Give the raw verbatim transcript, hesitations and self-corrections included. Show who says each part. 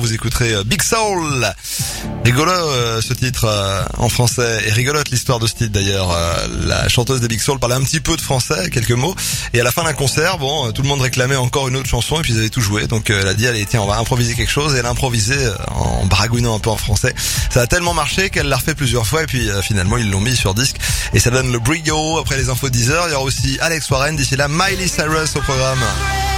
Speaker 1: vous écouterez Big Soul. Rigolo euh, ce titre euh, en français, et rigolote l'histoire de ce titre d'ailleurs. Euh, la chanteuse des Big Soul parlait un petit peu de français, quelques mots, et à la fin d'un concert, bon, euh, tout le monde réclamait encore une autre chanson, et puis ils avaient tout joué, donc euh, elle a dit allez tiens on va improviser quelque chose, et elle a improvisé euh, en baragouinant un peu en français. Ça a tellement marché qu'elle l'a refait plusieurs fois, et puis euh, finalement ils l'ont mis sur disque, et ça donne le brio. Après les infos de dix heures, il y aura aussi Alex Warren, d'ici là Miley Cyrus au programme.